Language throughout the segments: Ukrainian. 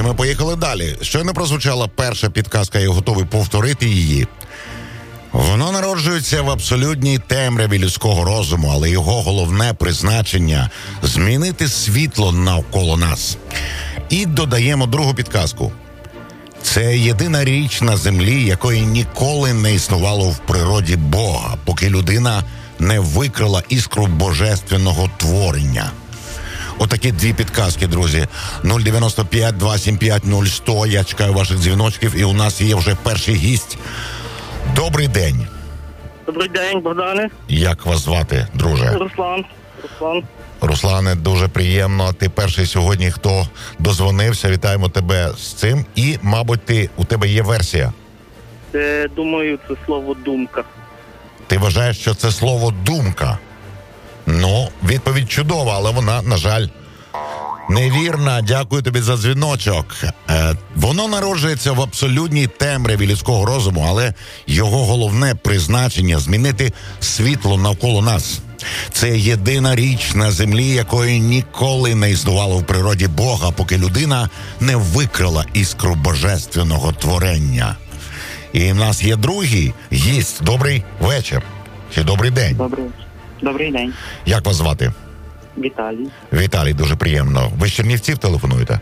Друзі, ми поїхали далі. Щойно прозвучала перша підказка, я готовий повторити її. Воно народжується в абсолютній темряві людського розуму, але його головне призначення – змінити світло навколо нас. І додаємо другу підказку. Це єдина річ на землі, якої ніколи не існувало в природі Бога, поки людина не викрила іскру божественного творення. Отакі дві підказки, друзі. 095-275-0100. Я чекаю ваших дзвіночків, і у нас є вже перший гість. Добрий день. Добрий день, Богдане. Як вас звати, друже? Руслан. Руслане, дуже приємно. Ти перший сьогодні, хто дозвонився. Вітаємо тебе з цим. І, мабуть, у тебе є версія. Думаю, це слово «думка». Ти вважаєш, що це слово «думка»? Ну, відповідь чудова, але вона, на жаль, невірна. Дякую тобі за дзвіночок. Воно народжується в абсолютній темряві людського розуму, але його головне призначення – змінити світло навколо нас. Це єдина річ на землі, якої ніколи не існувало в природі Бога, поки людина не викрила іскру божественного творення. І в нас є другий гість. Добрий вечір. Чи добрий день? Добрий день. Як вас звати? Віталій. Віталій, дуже приємно. Ви з Чернівців телефонуєте?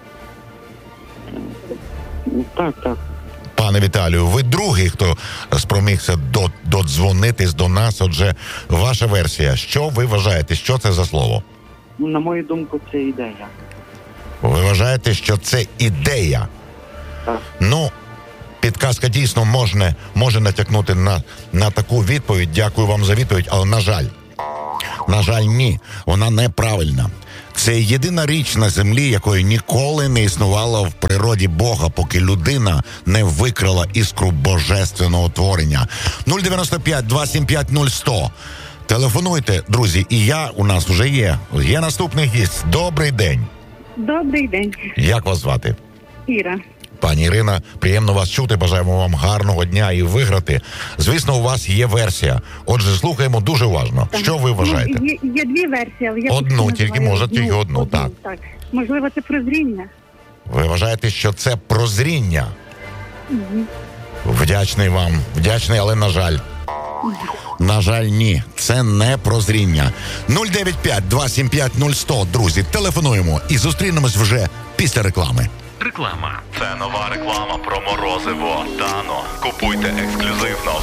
Так. Пане Віталію, ви другий, хто спромігся додзвонитись до нас. Отже, ваша версія. Що ви вважаєте? Що це за слово? На мою думку, це ідея. Ви вважаєте, що це ідея? Так. Ну, підказка дійсно може натякнути на таку відповідь. Дякую вам за відповідь, але на жаль, ні. Вона неправильна. Це єдина річ на землі, якої ніколи не існувало в природі Бога, поки людина не викрила іскру божественного творення. 095-275-0100. Телефонуйте, друзі. І у нас вже є. Є наступний гість. Добрий день. Добрий день. Як вас звати? Іра. Пані Ірина, приємно вас чути, бажаємо вам гарного дня і виграти. Звісно, у вас є версія. Отже, слухаємо дуже уважно. Так. Що ви вважаєте? Є дві версії, але я одну, тільки може, тільки одну, так. Можливо, це прозріння. Ви вважаєте, що це прозріння? Угу. Вдячний, але на жаль. На жаль, ні. Це не прозріння. 095-275-0100, друзі, телефонуємо і зустрінемось вже після реклами. Реклама. Це нова реклама про морозиво Дано. Купуйте ексклюзивно